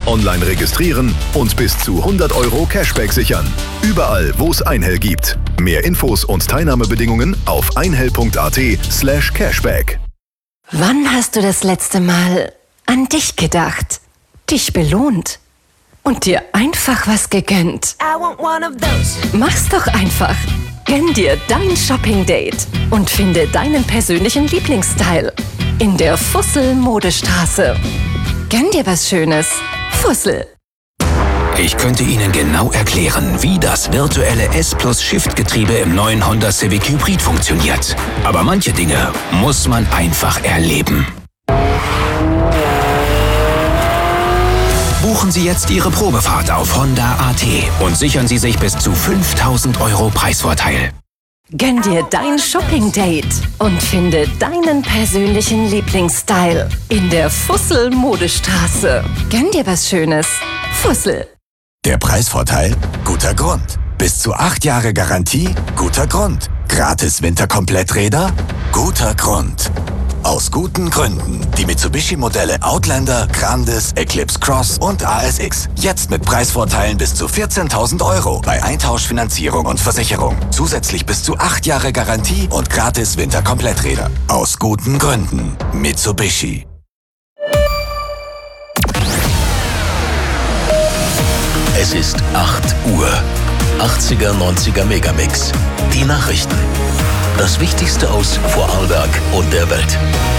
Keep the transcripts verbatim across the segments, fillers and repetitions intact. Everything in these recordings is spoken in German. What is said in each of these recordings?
online registrieren und bis zu hundert Euro Cashback sichern. Überall, wo es Einhell gibt. Mehr Infos und Teilnahmebedingungen auf einhell.at slash cashback. Wann hast du das letzte Mal an dich gedacht, dich belohnt und dir einfach was gegönnt? Mach's doch einfach. Gönn dir dein Shopping-Date und finde deinen persönlichen Lieblingsstyle in der Fussel-Modestraße. Gönn dir was Schönes. Fussel. Ich könnte Ihnen genau erklären, wie das virtuelle S-Plus-Shift-Getriebe im neuen Honda Civic Hybrid funktioniert. Aber manche Dinge muss man einfach erleben. Buchen Sie jetzt Ihre Probefahrt auf Honda Punkt A T und sichern Sie sich bis zu fünftausend Euro Preisvorteil. Gönn dir dein Shopping-Date und finde deinen persönlichen Lieblingsstyle in der Fussel-Modestraße. Gönn dir was Schönes. Fussel. Der Preisvorteil? Guter Grund. Bis zu acht Jahre Garantie? Guter Grund. Gratis Winterkompletträder? Guter Grund. Aus guten Gründen. Die Mitsubishi-Modelle Outlander, Grandis, Eclipse Cross und A S X. Jetzt mit Preisvorteilen bis zu vierzehntausend Euro bei Eintauschfinanzierung und Versicherung. Zusätzlich bis zu acht Jahre Garantie und gratis Winterkompletträder. Aus guten Gründen. Mitsubishi. Es ist acht Uhr. achtziger, neunziger Megamix. Die Nachrichten. Das Wichtigste aus Vorarlberg und der Welt.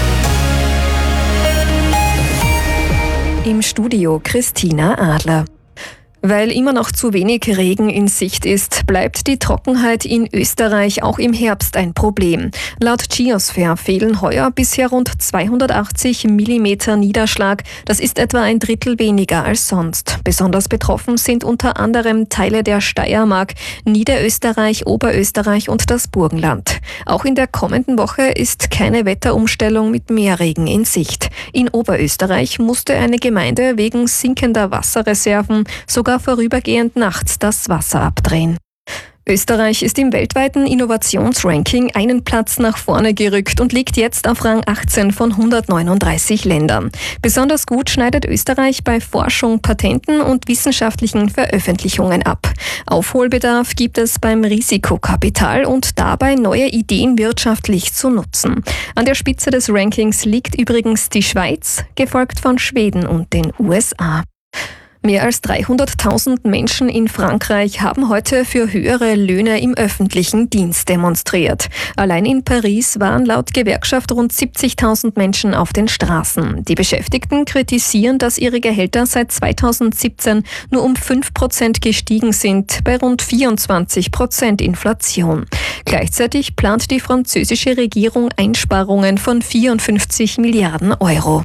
Im Studio Christina Adler. Weil immer noch zu wenig Regen in Sicht ist, bleibt die Trockenheit in Österreich auch im Herbst ein Problem. Laut Geosphere fehlen heuer bisher rund zweihundertachtzig Millimeter Niederschlag. Das ist etwa ein Drittel weniger als sonst. Besonders betroffen sind unter anderem Teile der Steiermark, Niederösterreich, Oberösterreich und das Burgenland. Auch in der kommenden Woche ist keine Wetterumstellung mit mehr Regen in Sicht. In Oberösterreich musste eine Gemeinde wegen sinkender Wasserreserven sogar vorübergehend nachts das Wasser abdrehen. Österreich ist im weltweiten Innovationsranking einen Platz nach vorne gerückt und liegt jetzt auf Rang achtzehn von hundertneununddreißig Ländern. Besonders gut schneidet Österreich bei Forschung, Patenten und wissenschaftlichen Veröffentlichungen ab. Aufholbedarf gibt es beim Risikokapital und dabei neue Ideen wirtschaftlich zu nutzen. An der Spitze des Rankings liegt übrigens die Schweiz, gefolgt von Schweden und den U S A. Mehr als dreihunderttausend Menschen in Frankreich haben heute für höhere Löhne im öffentlichen Dienst demonstriert. Allein in Paris waren laut Gewerkschaft rund siebzigtausend Menschen auf den Straßen. Die Beschäftigten kritisieren, dass ihre Gehälter seit zweitausendsiebzehn nur um fünf Prozent gestiegen sind, bei rund vierundzwanzig Prozent Inflation. Gleichzeitig plant die französische Regierung Einsparungen von vierundfünfzig Milliarden Euro.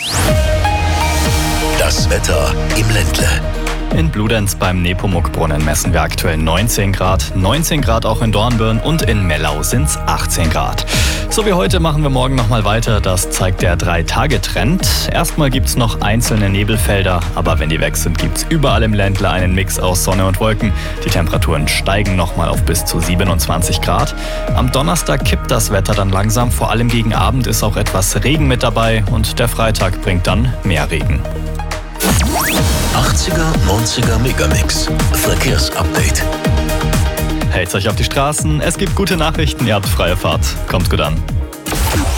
Das Wetter im Ländle. In Bludenz beim Nepomuk-Brunnen messen wir aktuell neunzehn Grad. neunzehn Grad auch in Dornbirn und in Mellau sind es achtzehn Grad. So wie heute machen wir morgen nochmal weiter. Das zeigt der drei-Tage-Trend. Erstmal gibt es noch einzelne Nebelfelder, aber wenn die weg sind, gibt es überall im Ländle einen Mix aus Sonne und Wolken. Die Temperaturen steigen nochmal auf bis zu siebenundzwanzig Grad. Am Donnerstag kippt das Wetter dann langsam. Vor allem gegen Abend ist auch etwas Regen mit dabei und der Freitag bringt dann mehr Regen. achtziger, neunziger Megamix. Verkehrsupdate. Hält's euch auf die Straßen, es gibt gute Nachrichten, ihr habt freie Fahrt. Kommt gut an.